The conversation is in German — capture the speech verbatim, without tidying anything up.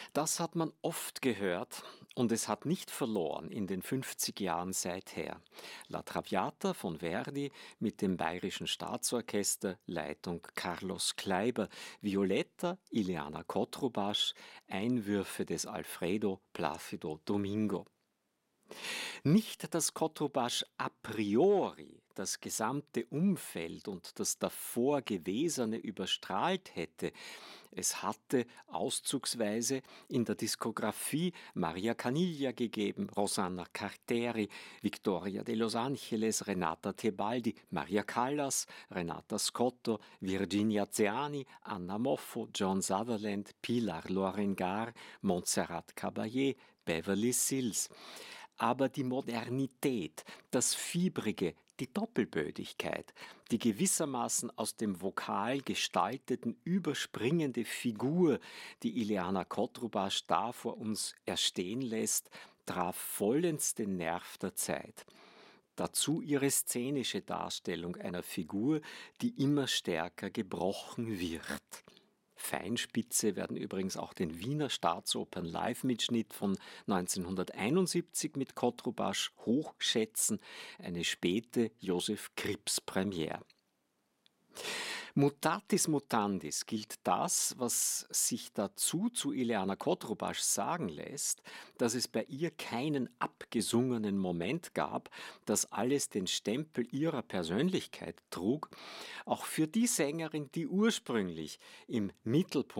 Das hat man oft gehört und es hat nicht verloren in den fünfzig Jahren seither. La Traviata von Verdi mit dem Bayerischen Staatsorchester, Leitung Carlos Kleiber, Violetta Ileana Cotrubasche, Einwürfe des Alfredo Plácido Domingo. Nicht, dass Cotrubasche a priori das gesamte Umfeld und das davor Gewesene überstrahlt hätte. Es hatte auszugsweise in der Diskografie Maria Caniglia gegeben, Rosanna Carteri, Victoria de Los Angeles, Renata Tebaldi, Maria Callas, Renata Scotto, Virginia Zeani, Anna Moffo, John Sutherland, Pilar Lorengar, Montserrat Caballé, Beverly Sills. Aber die Modernität, das Fiebrige, die Doppelbödigkeit, die gewissermaßen aus dem Vokal gestalteten, überspringende Figur, die Ileana Cotrubasche da vor uns erstehen lässt, traf vollends den Nerv der Zeit. Dazu ihre szenische Darstellung einer Figur, die immer stärker gebrochen wird. Feinspitze werden übrigens auch den Wiener Staatsopern Live-Mitschnitt von neunzehnhunderteinundsiebzig mit Cotrubasche hochschätzen, eine späte Joseph Krips Premiere. Mutatis mutandis gilt das, was sich dazu zu Ileana Cotrubasche sagen lässt, dass es bei ihr keinen abgesungenen Moment gab, dass alles den Stempel ihrer Persönlichkeit trug, auch für die Sängerin, die ursprünglich im Mittelpunkt